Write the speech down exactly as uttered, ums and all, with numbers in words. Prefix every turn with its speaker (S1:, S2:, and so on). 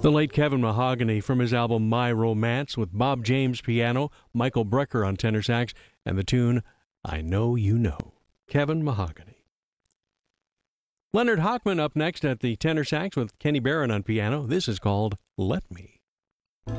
S1: The late Kevin Mahogany from his album My Romance, with Bob James piano, Michael Brecker on tenor sax, and the tune I Know You Know. Kevin Mahogany. Leonard Hochman up next at the tenor sax with Kenny Barron on piano. This is called Let Me.